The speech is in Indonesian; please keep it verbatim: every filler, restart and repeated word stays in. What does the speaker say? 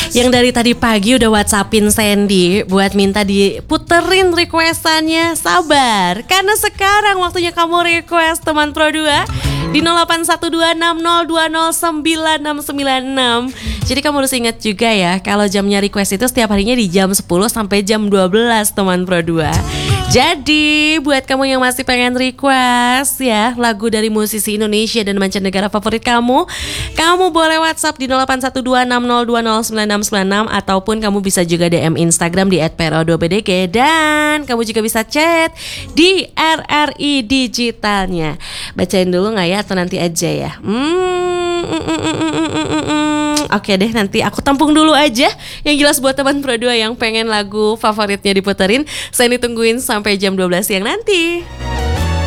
Yang dari tadi pagi udah WhatsAppin Sandy buat minta diputerin requestannya. Sabar, karena sekarang waktunya kamu request teman Pro dua di nol delapan satu dua enam nol dua nol sembilan enam sembilan enam. Jadi kamu harus ingat juga ya, kalau jamnya request itu setiap harinya di jam sepuluh sampai jam dua belas teman Pro dua. Jadi buat kamu yang masih pengen request ya lagu dari musisi Indonesia dan mancanegara favorit kamu, kamu boleh WhatsApp di nol delapan satu dua enam nol dua nol sembilan enam sembilan enam ataupun kamu bisa juga D M Instagram di et p r o dua b d g dan kamu juga bisa chat di R R I Digitalnya. Bacain dulu nggak ya atau nanti aja ya? Hmm, mm, mm, mm, mm, mm, mm, mm. Oke deh, nanti aku tampung dulu aja. Yang jelas buat teman Pro dua yang pengen lagu favoritnya diputerin, saya ditungguin sampai jam dua belas siang nanti.